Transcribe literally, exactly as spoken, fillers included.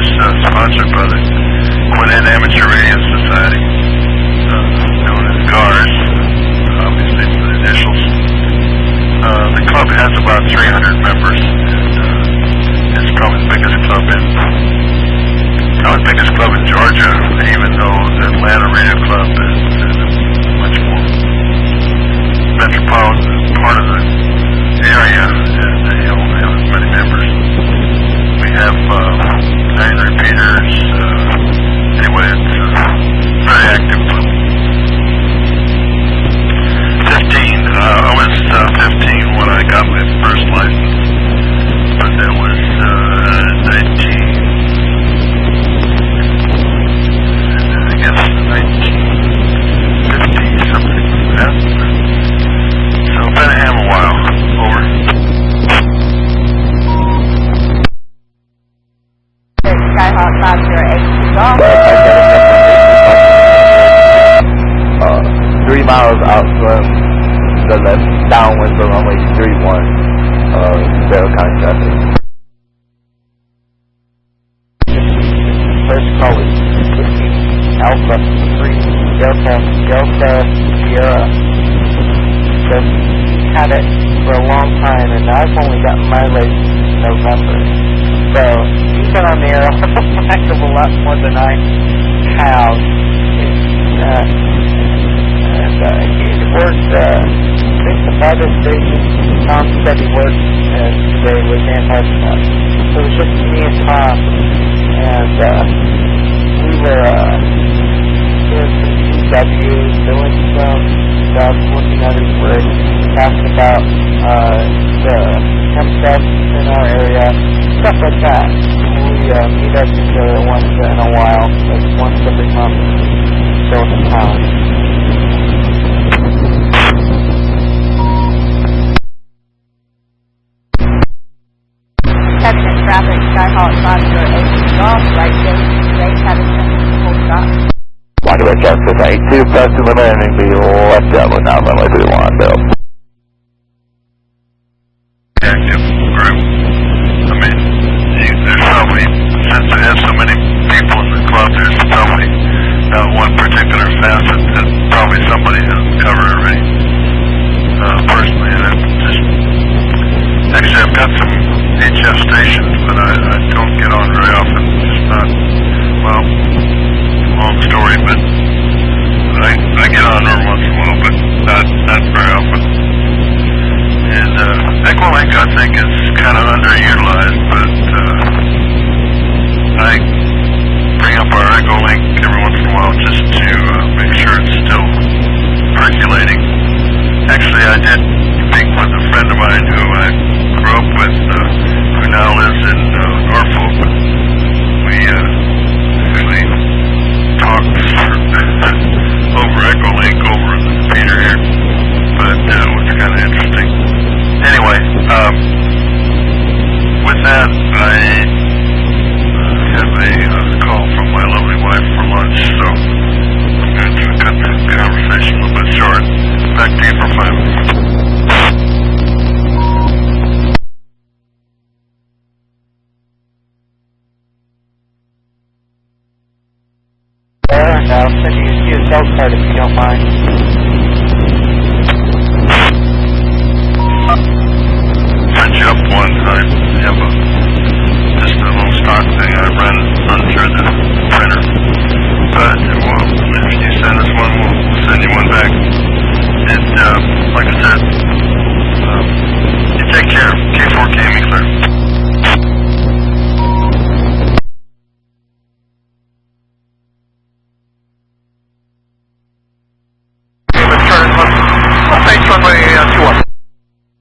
is uh, sponsored by the Quintet Amateur Radio Society, uh, known as GARS, obviously for the initials. Uh, the club has about three hundred members, and uh, it's probably the biggest club in probably the biggest club in Georgia, even though the Atlanta Radio Club is uh, much more metropolitan part of the area, and they don't have as many members. We have uh, nine repeaters. Uh, anyway, it's a very active club. fifteen. Uh, I was uh, fifteen when I got my first license, but that was uh, nineteen. I guess nineteen fifty something like that. So been a ham a while. Over. Skyhawk five zero eight two golf. Uh, three miles out from the left, downwind from runway three one, uh, Barrow County traffic. First call was Whiskey Alpha three Delta Delta Sierra. So he's had it for a long time, and I've only gotten my license in November. So he's been on the air a heck of a lot more than I have. Uh, and uh, he's worked, uh, I think the farthest station Tom said he worked uh, today was Antarctica. So it was just me and Tom, and uh, we were uh, doing some T Ws, doing some stuff, looking at his work, talking about uh, the chemtrails in our area, stuff like that. We uh, meet up together once in a while, like once every month, so it's time. Catching traffic, Skyhawk five zero eight two golf, right gate, gate, having full stop. Roger, Red Cat six eight two, press to the landing, be left downwind now, runway three one, Bill. Active group. I mean, you, there's probably, since I have so many people in the club, there's probably not one particular facet that probably somebody has covered already. Uh, personally, I've just, actually I've got some H F stations, but I, I don't get on very often. It's just not, well, long story, but I, I get on every once in a while, but not, not very often. And uh, Echolink, I think, is kind of underutilized, but uh, I bring up our Echolink every once in a while just to uh, make sure it's still percolating. Actually, I did speak with a friend of mine who I grew up with, uh, who now lives in uh, Norfolk. We uh, actually talked over Echolink over in the computer here, but uh, it was kind of interesting. Anyway, um, with that, I uh, have a uh, call from my lovely wife for lunch, so I'm going to cut the conversation a little bit short. Back to you for five minutes. And I'll send you a C S L card if you don't mind. Print you up one. I have a, just a little stock thing I run under the printer. But well, if you send us one, we'll send you one back. And uh, like I said, uh, you take care. K four K, me clear.